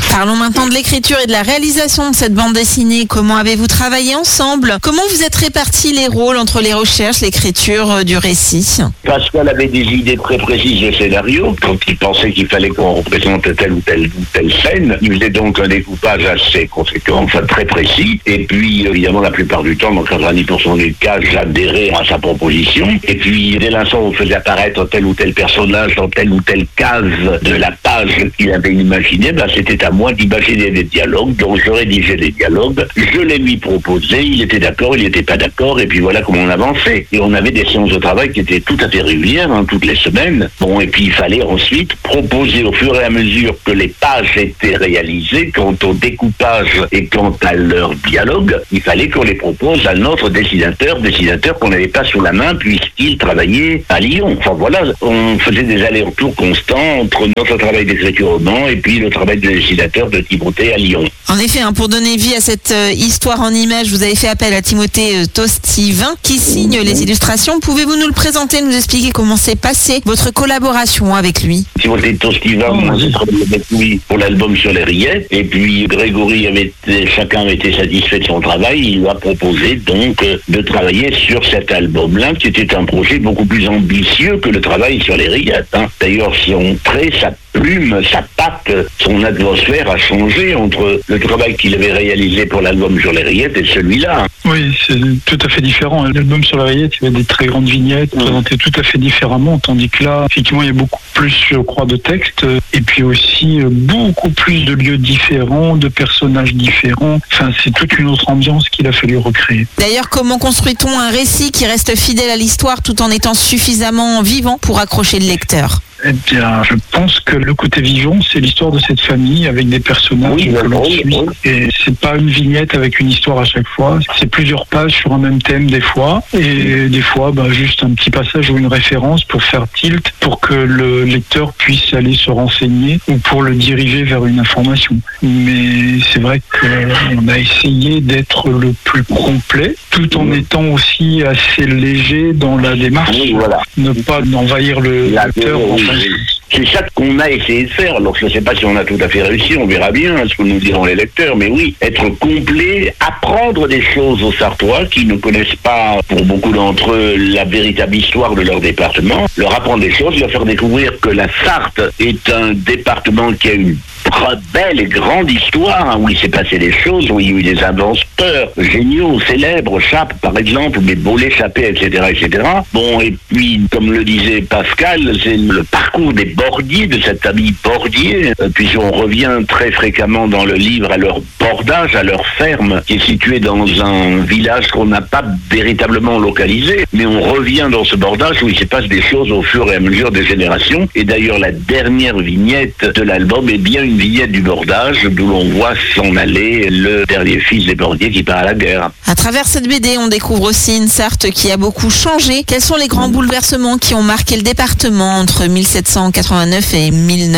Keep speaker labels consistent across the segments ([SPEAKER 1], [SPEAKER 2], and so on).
[SPEAKER 1] Parlons maintenant de l'écriture et de la réalisation de cette bande dessinée. Comment avez-vous travaillé ensemble? Comment vous êtes répartis les rôles entre les recherches, l'écriture du récit?
[SPEAKER 2] Pascal avait des idées très précises de scénario. Quand il pensait qu'il fallait qu'on représente telle ou telle scène, il faisait donc un découpage assez conséquent, enfin très précis. Et puis, évidemment, la plupart du temps, dans 90% des cas, j'adhérais à sa proposition. Et puis, dès l'instant où on faisait apparaître tel ou tel personnage dans telle ou telle case de la page qu'il avait imaginée, c'était à moi d'imaginer des dialogues. Donc, je rédigeais des dialogues. Je les lui proposais. Il était d'accord, il n'était pas d'accord. Et puis, voilà comment on avançait. Et on avait des séances de travail qui étaient tout à fait régulières, toutes les semaines. Bon, et puis, il fallait ensuite proposer au fur et à mesure que les pages étaient réalisées, quant au découpage et quant à leur dialogue, il fallait qu'on les propose à notre dessinateur qu'on n'avait pas sous la main puisqu'il travaillait à Lyon. Enfin voilà, on faisait des allers-retours constants entre notre travail d'écriture au Mans et puis le travail de dessinateur de Timothée à Lyon.
[SPEAKER 1] En effet, pour donner vie à cette histoire en images, vous avez fait appel à Timothée Tostivin qui signe les illustrations. Pouvez-vous nous le présenter, nous expliquer comment s'est passée votre collaboration avec lui?
[SPEAKER 2] Timothée Tostivin, moi j'ai travaillé avec lui pour l'album sur les rillettes, et puis Grégory chacun avait été satisfait de son travail. Il lui a proposé donc de travailler sur cet album-là, qui était un projet beaucoup plus ambitieux que le travail sur les rillettes. D'ailleurs, son trait, sa plume, sa patte, son atmosphère a changé entre le travail qu'il avait réalisé pour l'album sur les rillettes et celui-là.
[SPEAKER 3] Oui, c'est tout à fait différent. L'album sur les rillettes, il y avait des très grandes vignettes présentées tout à fait différemment, tandis que là, effectivement, il y a beaucoup plus, je crois, de textes, et puis aussi beaucoup plus de lieux différents, de personnages différents. Enfin, c'est toute une autre ambiance qu'il a fallu recréer.
[SPEAKER 1] D'ailleurs, comment construit-on un récit qui reste fidèle à l'histoire tout en étant suffisamment vivant pour accrocher le lecteur?
[SPEAKER 3] Eh bien, je pense que le côté vivant, c'est l'histoire de cette famille avec des personnages que l'on suit. Et c'est pas une vignette avec une histoire à chaque fois. C'est plusieurs pages sur un même thème des fois. Et des fois, juste un petit passage ou une référence pour faire tilt, pour que le lecteur puisse aller se renseigner ou pour le diriger vers une information. Mais c'est vrai qu'on a essayé d'être le plus complet, tout en étant aussi assez léger dans la démarche.
[SPEAKER 2] Voilà.
[SPEAKER 3] Ne pas envahir le lecteur.
[SPEAKER 2] C'est ça qu'on a essayé de faire. Alors je ne sais pas si on a tout à fait réussi, on verra bien ce que nous diront les lecteurs, mais oui, être complet, apprendre des choses aux Sartois qui ne connaissent pas, pour beaucoup d'entre eux, la véritable histoire de leur département, leur apprendre des choses, leur faire découvrir que la Sarthe est un département qui a une très belle et grande histoire, où il s'est passé des choses, où il y a eu des inventeurs géniaux, célèbres, Chappe par exemple, mais Bollé, Chappé, etc., etc. Bon, et puis, comme le disait Pascal, c'est le parcours des Bordiers, de cette famille Bordier, puisqu'on revient très fréquemment dans le livre à leur bordage, à leur ferme, qui est située dans un village qu'on n'a pas véritablement localisé, mais on revient dans ce bordage où il se passe des choses au fur et à mesure des générations. Et d'ailleurs, la dernière vignette de l'album est bien une vignette du bordage, d'où l'on voit s'en aller le dernier fils des Bordiers qui part à la guerre.
[SPEAKER 1] À travers cette BD, on découvre aussi une Sarthe qui a beaucoup changé. Quels sont les grands bouleversements qui ont marqué le département entre 1789 et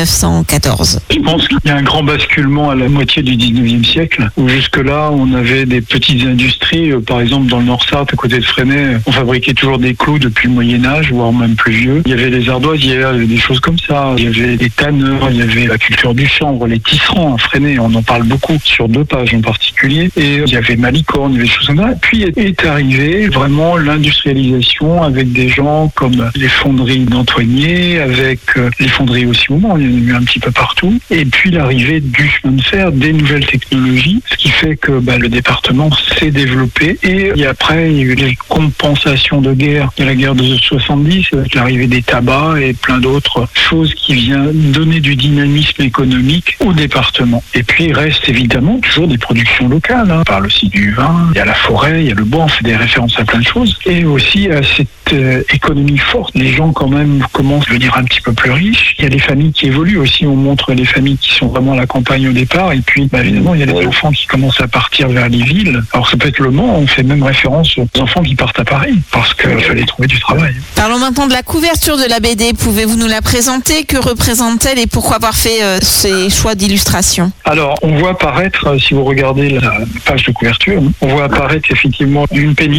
[SPEAKER 1] 1914?
[SPEAKER 3] Je pense qu'il y a un grand basculement à la moitié du 19e siècle, où jusque-là, on avait des petites industries. Par exemple, dans le Nord-Sarthe, à côté de Fresnay, on fabriquait toujours des clous depuis le Moyen-Âge, voire même plus vieux. Il y avait les ardoisières, il y avait des choses comme ça. Il y avait des tanneurs, il y avait la culture du chanvre, les tisserands à Fresnay, on en parle beaucoup, sur 2 pages en particulier. Et il y avait Malicorne, il y avait des choses comme ça. Puis est arrivée vraiment l'industrialisation avec des gens comme les fonderies d'Antoigné, avec les fonderies aussi au Mans, il y en a eu un petit peu partout. Et puis l'arrivée du chemin de fer, des nouvelles technologies, ce qui fait que le département s'est développé. Et après, il y a eu les compensations de guerre. Il y a la guerre de 70, avec l'arrivée des tabacs et plein d'autres choses qui viennent donner du dynamisme économique au département. Et puis il reste évidemment toujours des productions locales. On parle aussi du vin, il y a la forêt, il y a le bois, on fait des références à plein de choses. Et aussi à cette économie forte. Les gens quand même commencent à devenir un petit peu plus riches. Il y a les familles qui évoluent aussi. On montre les familles qui sont vraiment à la campagne au départ. Et puis évidemment, il y a des enfants qui commencent à partir vers les villes. Alors ça peut être le Mans, on fait même référence aux enfants qui partent à Paris parce qu'il fallait trouver du travail.
[SPEAKER 1] Parlons maintenant de la couverture de la BD. Pouvez-vous nous la présenter? Que représente-t-elle et pourquoi avoir fait ces choix d'illustration?
[SPEAKER 3] Alors, on voit apparaître, si vous regardez la page de couverture, on voit apparaître effectivement une péniche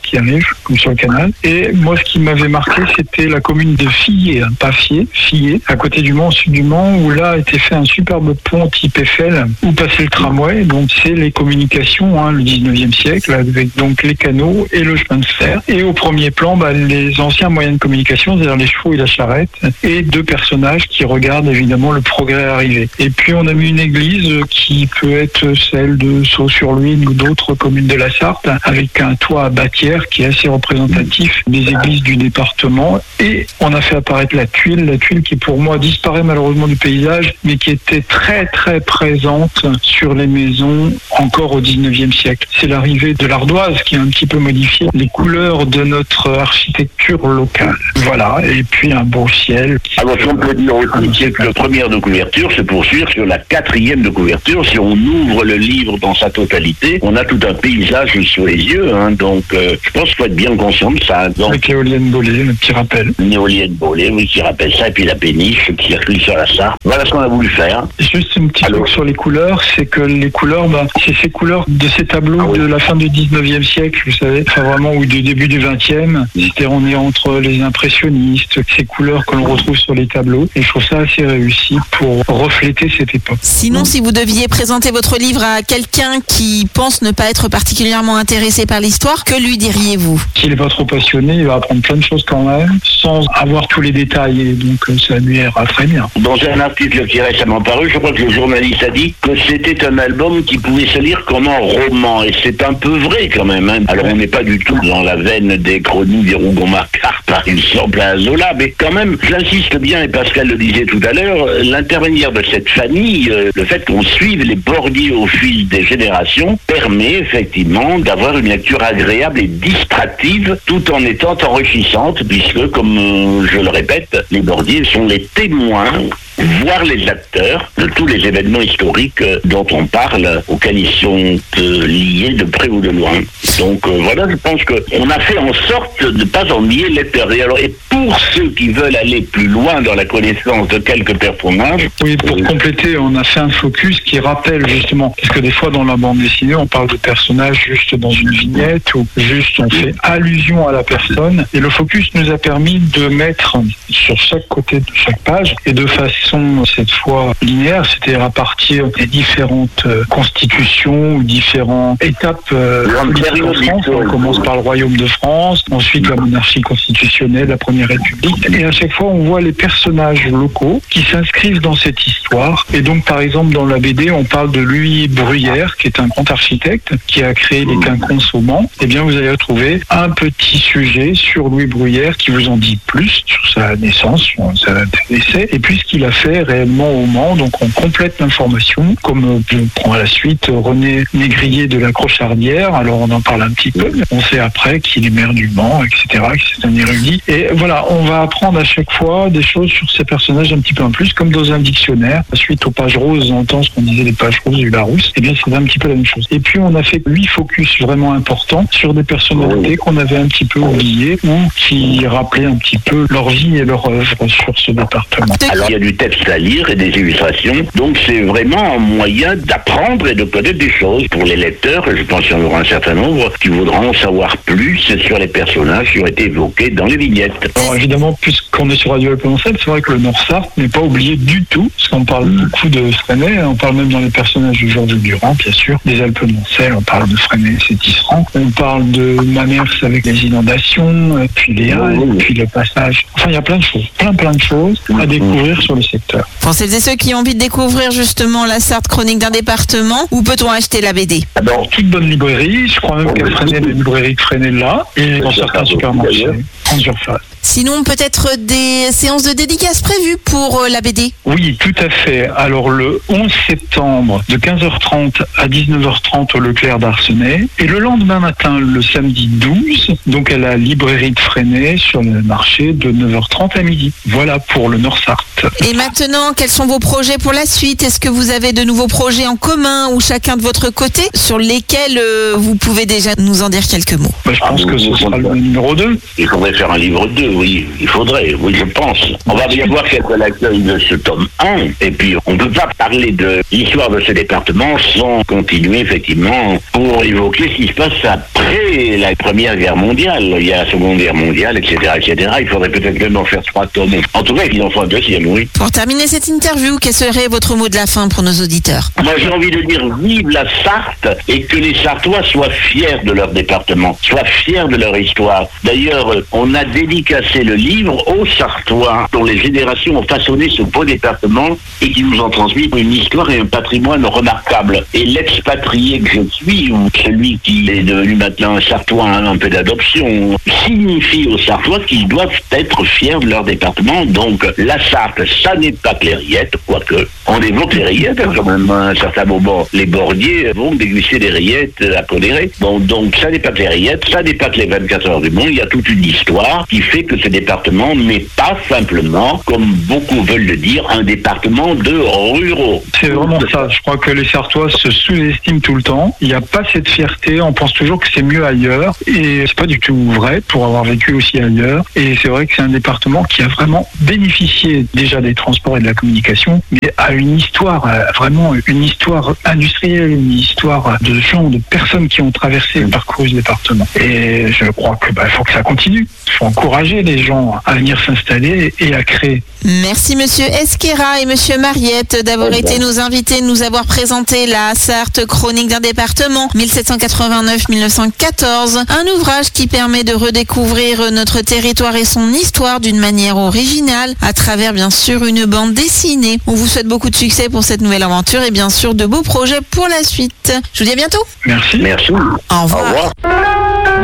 [SPEAKER 3] qui arrive, comme sur le canal. Et moi, ce qui m'avait marqué, c'était la commune de Fillet, pas Fillet, à côté du Mans, au sud du Mans, où là a été fait un superbe pont type Eiffel, où passait le tramway. Donc c'est les communications, le 19e siècle, avec donc les canaux et le chemin de fer. Et au premier plan, les anciens moyens de communication, c'est-à-dire les chevaux et la charrette, et deux personnages qui regardent évidemment le progrès arriver. Et puis on a mis une église qui peut être celle de Sault-sur-Luine ou d'autres communes de la Sarthe, avec un toit à bâtière qui est assez représentatif des églises du département. Et on a fait apparaître la tuile qui pour moi disparaît malheureusement du paysage, mais qui était très très présente sur les maisons encore au 19e siècle. C'est l'arrivée de l'ardoise qui a un petit peu modifié les couleurs de notre architecture locale. Voilà, et puis un beau ciel.
[SPEAKER 2] Alors si on peut dire aussi que la première de couverture se poursuit sur la quatrième de couverture. Si on ouvre le livre dans sa totalité, on a tout un paysage sous les yeux. Donc je pense qu'il faut être bien conscient de ça. Donc,
[SPEAKER 3] avec l'éolienne Bollée, le petit rappel.
[SPEAKER 2] L'éolienne Bollée, oui, qui rappelle ça, et puis la péniche qui circule sur la Sarthe. Voilà ce qu'on a voulu faire.
[SPEAKER 3] Juste un petit truc sur les couleurs, c'est que les couleurs, c'est ces couleurs de ces tableaux de la fin du 19e siècle, vous savez, enfin vraiment, ou du début du 20e. C'est-à-dire on est entre les impressionnistes, ces couleurs que l'on retrouve sur les tableaux, et je trouve ça assez réussi pour refléter cette époque.
[SPEAKER 1] Sinon, si vous deviez présenter votre livre à quelqu'un qui pense ne pas être particulièrement intéressé par l'histoire, que lui diriez-vous?
[SPEAKER 3] S'il n'est pas trop passionné, il va apprendre plein de choses quand même, sans avoir tous les détails, et donc ça lui ira très bien.
[SPEAKER 2] Dans un article qui est récemment paru, je crois que le journaliste a dit que c'était un album qui pouvait se lire comme un roman, et c'est un peu vrai quand même. Alors on n'est pas du tout dans la veine des chroniques des Rougon-Macquart, par exemple à Zola, mais quand même, j'insiste bien, et Pascal le disait tout à l'heure, l'intermédiaire de cette famille, le fait qu'on suive les Bordier au fil des générations, permet effectivement d'avoir une lecture agréable et distractive, tout en étant enrichissante, puisque, comme je le répète, les Bordier sont les témoins, voire les acteurs de tous les événements historiques dont on parle, auxquels ils sont liés de près ou de loin. Donc voilà, je pense qu'on a fait en sorte de ne pas ennuyer le lecteur. Et pour ceux qui veulent aller plus loin dans la connaissance de quelques personnages...
[SPEAKER 3] Oui, pour compléter, on a fait un focus qui rappelle justement, parce que des fois dans la bande dessinée, on parle de personnages juste dans une vignette, ou juste on fait allusion à la personne, et le focus nous a permis de mettre sur chaque côté de chaque page, et de façon cette fois linéaire, c'est-à-dire à partir des différentes constitutions ou différentes étapes politiques en France. On commence par le Royaume de France, ensuite la monarchie constitutionnelle, la Première République, et à chaque fois on voit les personnages locaux qui s'inscrivent dans cette histoire. Et donc par exemple dans la BD on parle de Louis Bruyère, qui est un grand architecte qui a créé les quinconces au Mans. Et bien vous allez retrouver un petit sujet sur Louis Bruyère qui vous en dit plus sur sa naissance, sur sa décès, et puis ce qu'il a fait réellement au Mans. Donc on complète l'information, comme je prends à la suite René Négrier de la Crochardière. Alors on en parle un petit peu, on sait après qu'il est maire du Mans, etc., que c'est un érudit. Et voilà, on va apprendre à chaque fois des choses sur ces personnages un petit peu en plus, comme dans un dictionnaire. Suite aux pages roses, on entend ce qu'on disait les pages roses du Larousse, et bien c'est un petit peu la même chose. Et puis on a fait 8 focus vraiment importants sur des personnalités qu'on avait un petit peu oubliées, ou qui rappelaient un petit peu leur vie et leur œuvre sur ce département.
[SPEAKER 2] Alors il y a du texte à lire et des illustrations, donc c'est vraiment un moyen d'apprendre et de connaître des choses pour les lecteurs, et je pense qu'il y en aura un certain nombre qui voudront en savoir plus sur les personnages qui ont été évoqués dans les vignettes.
[SPEAKER 3] Alors évidemment, puisqu'on est sur Radio Alpes-Mansel, c'est vrai que le Nord-Sarthe n'est pas oublié du tout, parce qu'on parle beaucoup de Freinet, on parle même dans les personnages de Georges Durand, bien sûr, des Alpes-Mansel, on parle de Freinet et ses tisserands, on parle de Mamers avec les inondations, puis les Halles, puis le passage. Enfin, il y a plein de choses, plein de choses à découvrir sur le secteur.
[SPEAKER 1] Pour celles et ceux qui ont envie de découvrir justement la Sarthe, chronique d'un département, où peut-on acheter la BD?
[SPEAKER 3] Alors, toute bonne librairie, je crois même qu'à Freinet, la librairie de Freinet là, et dans certains supermarchés, en surface.
[SPEAKER 1] Sinon, peut-être des séances de dédicaces prévues pour la BD?
[SPEAKER 3] Oui, tout à fait. Alors, le 11 septembre, de 15h30 à 19h30 au Leclerc d'Arcenay. Et le lendemain matin, le samedi 12, donc à la librairie de Freinet, sur le marché, de 9h30 à midi. Voilà pour le Nord-Sarthe.
[SPEAKER 1] Et maintenant, quels sont vos projets pour la suite? Est-ce que vous avez de nouveaux projets en commun ou chacun de votre côté sur lesquels vous pouvez déjà nous en dire quelques mots?
[SPEAKER 3] Je pense que ce sera le numéro 2.
[SPEAKER 2] Il faudrait faire faire un livre 2, oui, il faudrait, oui, je pense. On va bien voir quel est l'accueil de ce tome 1, et puis on ne peut pas parler de l'histoire de ce département sans continuer, effectivement, pour évoquer ce qui se passe après la Première Guerre mondiale. Il y a la Seconde Guerre mondiale, etc., etc. Il faudrait peut-être même en faire 3 tomes. En tout cas, il en faut un deuxième, oui.
[SPEAKER 1] Pour terminer cette interview, quel serait votre mot de la fin pour nos auditeurs?
[SPEAKER 2] Moi, j'ai envie de dire vive la Sarthe et que les Sartois soient fiers de leur département, soient fiers de leur histoire. D'ailleurs, on a dédicacé le livre aux Sartois dont les générations ont façonné ce beau département et qui nous ont transmis une histoire et un patrimoine remarquable. Et l'expatrié que je suis, ou celui qui est devenu maintenant un Sartois, un peu d'adoption, signifie aux Sartois qu'ils doivent être fiers de leur département. Donc, la Sarthe, ça n'est pas que les rillettes, quoique on évoque les rillettes, quand même, à un certain moment, les bordiers vont déguster des rillettes à Podéré. Bon, donc, ça n'est pas que les rillettes, ça n'est pas que les 24 heures du monde, il y a toute une histoire qui fait que ce département n'est pas simplement, comme beaucoup veulent le dire, un département de ruraux.
[SPEAKER 3] C'est vraiment ça. Je crois que les Sartois se sous-estiment tout le temps. Il n'y a pas cette fierté. On pense toujours que c'est mieux ailleurs. Et c'est pas du tout vrai pour avoir vécu aussi ailleurs. Et c'est vrai que c'est un département qui a vraiment bénéficié déjà des transports et de la communication, mais a une histoire, vraiment une histoire industrielle, une histoire de gens, de personnes qui ont traversé et parcouru ce département. Et je crois que faut que ça continue. Il faut encourager les gens à venir s'installer et à créer.
[SPEAKER 1] Merci Monsieur Esquera et Monsieur Mariette d'avoir été nos invités, de nous avoir présenté la Sarthe, chronique d'un département 1789-1914, un ouvrage qui permet de redécouvrir notre territoire et son histoire d'une manière originale à travers bien sûr une bande dessinée. On vous souhaite beaucoup de succès pour cette nouvelle aventure et bien sûr de beaux projets pour la suite. Je vous dis à bientôt.
[SPEAKER 3] Merci.
[SPEAKER 2] Merci.
[SPEAKER 1] Au revoir.
[SPEAKER 2] Au revoir.